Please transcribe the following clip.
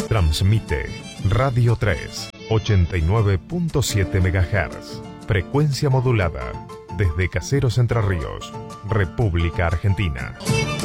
Transmite Radio 3, 89.7 MHz. Frecuencia modulada. Desde Caseros, Entre Ríos, República Argentina.